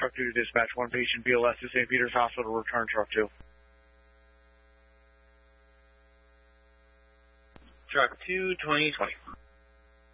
Truck 2 to dispatch, one patient BLS to St. Peter's Hospital, return truck 2. Truck 2, 2020.